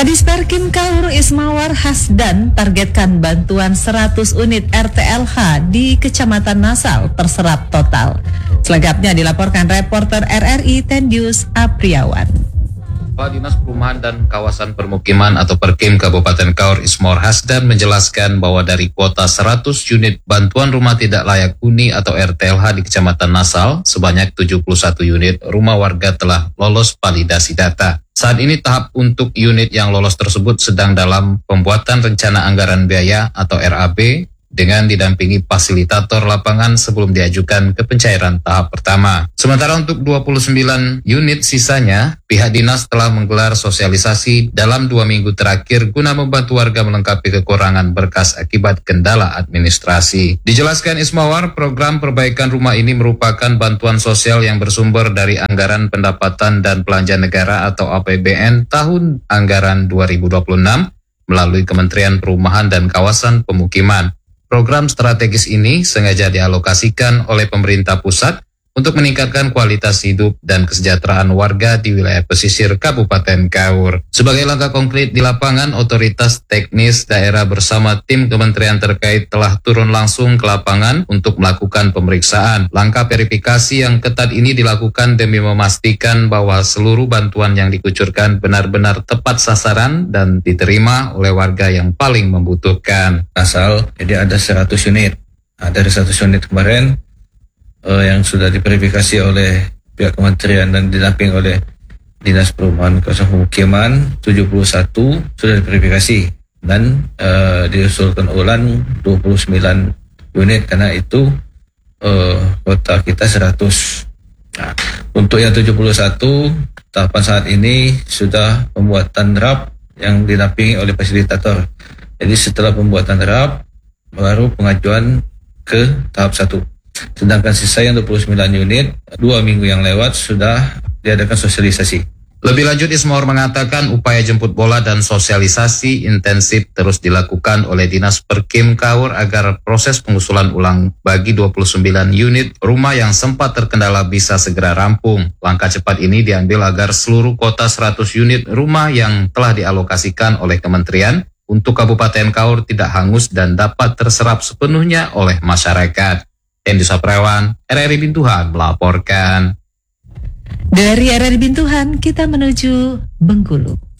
Kadis Perkim Kaur Ismawar Hasdan targetkan bantuan 100 unit RTLH di Kecamatan Nasal terserap total. Selengkapnya dilaporkan reporter RRI Tendius Apriawan. Kepala Dinas Perumahan dan Kawasan Permukiman atau Perkim Kabupaten Kaur Ismawar Hasdan menjelaskan bahwa dari kuota 100 unit bantuan rumah tidak layak huni atau RTLH di Kecamatan Nasal, sebanyak 71 unit rumah warga telah lolos validasi data. Saat ini tahap untuk unit yang lolos tersebut sedang dalam pembuatan rencana anggaran biaya atau RAB dengan didampingi fasilitator lapangan sebelum diajukan ke pencairan tahap pertama. Sementara untuk 29 unit sisanya, pihak dinas telah menggelar sosialisasi dalam 2 minggu terakhir guna membantu warga melengkapi kekurangan berkas akibat kendala administrasi. Dijelaskan Ismawar, program perbaikan rumah ini merupakan bantuan sosial yang bersumber dari anggaran pendapatan dan belanja negara atau APBN tahun anggaran 2026 melalui Kementerian Perumahan dan Kawasan Pemukiman. Program strategis ini sengaja dialokasikan oleh pemerintah pusat untuk meningkatkan kualitas hidup dan kesejahteraan warga di wilayah pesisir Kabupaten Kaur. Sebagai langkah konkret di lapangan, otoritas teknis daerah bersama tim kementerian terkait telah turun langsung ke lapangan untuk melakukan pemeriksaan. Langkah verifikasi yang ketat ini dilakukan demi memastikan bahwa seluruh bantuan yang dikucurkan benar-benar tepat sasaran dan diterima oleh warga yang paling membutuhkan. Asal, jadi ada 100 unit. Dari 100 unit kemarin, yang sudah diverifikasi oleh pihak kementerian dan didamping oleh Dinas Perumahan Kawasan Pemukiman, 71 sudah diverifikasi dan diusulkan ulang 29 unit karena itu kota kita 100. Nah, untuk yang 71 tahapan saat ini sudah pembuatan draft yang didampingi oleh fasilitator. Jadi setelah pembuatan draft baru pengajuan ke tahap 1. Sedangkan sisa yang 29 unit, 2 minggu yang lewat sudah diadakan sosialisasi. Lebih lanjut, Ismawar mengatakan upaya jemput bola dan sosialisasi intensif terus dilakukan oleh Dinas Perkim Kaur agar proses pengusulan ulang bagi 29 unit rumah yang sempat terkendala bisa segera rampung. Langkah cepat ini diambil agar seluruh kota 100 unit rumah yang telah dialokasikan oleh kementerian untuk Kabupaten Kaur tidak hangus dan dapat terserap sepenuhnya oleh masyarakat. Tendius Apriawan, RRI Bintuhan melaporkan. Dari RRI Bintuhan kita menuju Bengkulu.